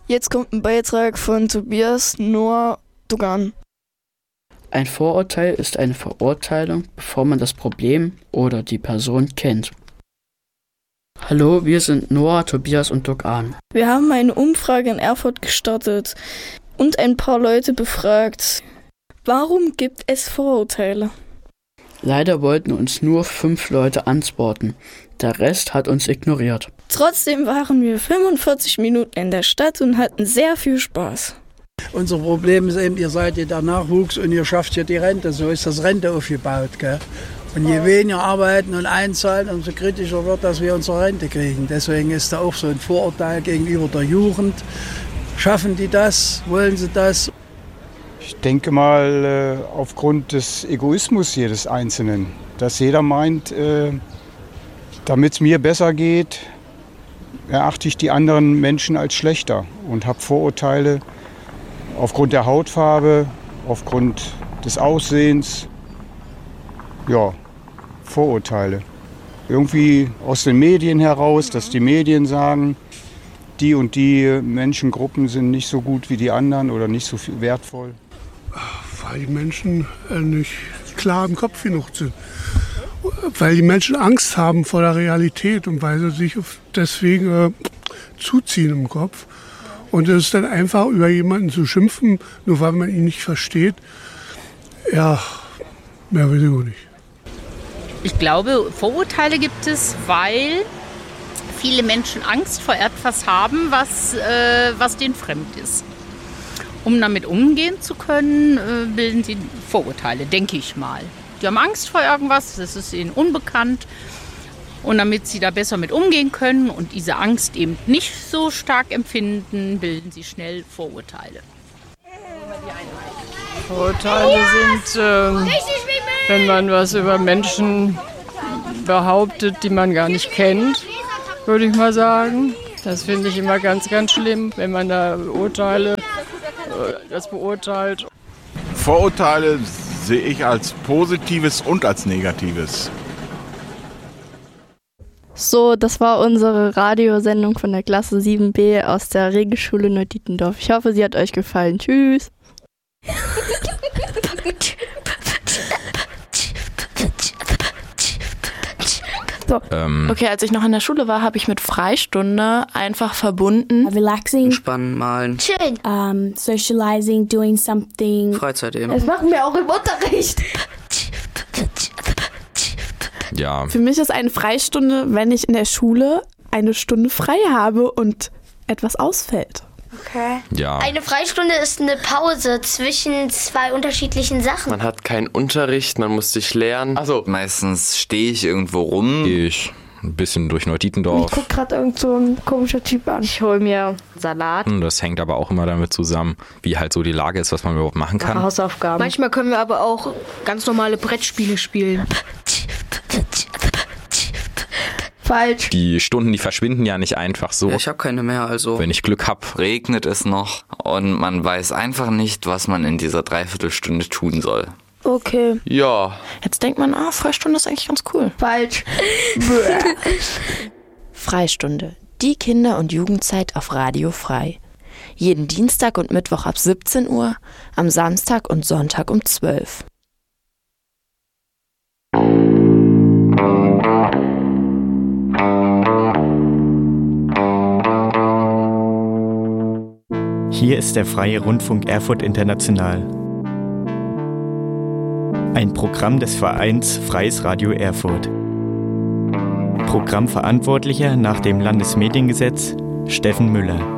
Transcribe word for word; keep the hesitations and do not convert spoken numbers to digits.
Jetzt kommt ein Beitrag von Tobias Noah Dogan. Ein Vorurteil ist eine Verurteilung, bevor man das Problem oder die Person kennt. Hallo, wir sind Noah, Tobias und Dogan. Wir haben eine Umfrage in Erfurt gestartet und ein paar Leute befragt. Warum gibt es Vorurteile? Leider wollten uns nur fünf Leute antworten. Der Rest hat uns ignoriert. Trotzdem waren wir fünfundvierzig Minuten in der Stadt und hatten sehr viel Spaß. Unser Problem ist eben, ihr seid ja der Nachwuchs und ihr schafft ja die Rente. So ist das Rente aufgebaut. Gell? Und je weniger arbeiten und einzahlen, umso kritischer wird, dass wir unsere Rente kriegen. Deswegen ist da auch so ein Vorurteil gegenüber der Jugend. Schaffen die das? Wollen sie das? Ich denke mal äh, aufgrund des Egoismus jedes Einzelnen, dass jeder meint, äh, damit es mir besser geht, erachte ich die anderen Menschen als schlechter und habe Vorurteile aufgrund der Hautfarbe, aufgrund des Aussehens. Ja, Vorurteile. Irgendwie aus den Medien heraus, dass die Medien sagen, die und die Menschengruppen sind nicht so gut wie die anderen oder nicht so viel wertvoll. Weil die Menschen nicht klar im Kopf genug sind. Weil die Menschen Angst haben vor der Realität und weil sie sich deswegen äh, zuziehen im Kopf. Und es ist dann einfach, über jemanden zu schimpfen, nur weil man ihn nicht versteht. Ja, mehr will ich auch nicht. Ich glaube, Vorurteile gibt es, weil viele Menschen Angst vor etwas haben, was, äh, was denen fremd ist. Um damit umgehen zu können, äh, bilden sie Vorurteile, denke ich mal. Die haben Angst vor irgendwas, das ist ihnen unbekannt. Und damit sie da besser mit umgehen können und diese Angst eben nicht so stark empfinden, bilden sie schnell Vorurteile. Vorurteile sind, äh, wenn man was über Menschen behauptet, die man gar nicht kennt, würde ich mal sagen. Das finde ich immer ganz, ganz schlimm, wenn man da Urteile, äh, das beurteilt. Vorurteile sehe ich als Positives und als Negatives. So, das war unsere Radiosendung von der Klasse sieben b aus der Regelschule Neudietendorf. Ich hoffe, sie hat euch gefallen. Tschüss. So. Ähm. Okay, als ich noch in der Schule war, habe ich mit Freistunde einfach verbunden. Relaxing. Entspannen, malen. Chillen. Um, socializing, doing something. Freizeit eben. Das machen wir auch im Unterricht. Ja. Für mich ist eine Freistunde, wenn ich in der Schule eine Stunde frei habe und etwas ausfällt. Okay. Ja. Eine Freistunde ist eine Pause zwischen zwei unterschiedlichen Sachen. Man hat keinen Unterricht, man muss sich lernen. Also meistens stehe ich irgendwo rum. Ich ein bisschen durch Neudietendorf. Ich guck gerade irgend so ein komischer Typ an. Ich hole mir Salat. Das hängt aber auch immer damit zusammen, wie halt so die Lage ist, was man überhaupt machen kann. Hausaufgaben. Manchmal können wir aber auch ganz normale Brettspiele spielen. Falsch. Die Stunden, die verschwinden ja nicht einfach so. Ja, ich habe keine mehr, also. Wenn ich Glück habe. Regnet es noch und man weiß einfach nicht, was man in dieser Dreiviertelstunde tun soll. Okay. Ja. Jetzt denkt man, ah, Freistunde ist eigentlich ganz cool. Falsch. Freistunde. Die Kinder- und Jugendzeit auf Radio Frei. Jeden Dienstag und Mittwoch ab siebzehn Uhr, am Samstag und Sonntag um zwölf. Hier ist der Freie Rundfunk Erfurt International. Ein Programm des Vereins Freies Radio Erfurt. Programmverantwortlicher nach dem Landesmediengesetz Steffen Müller.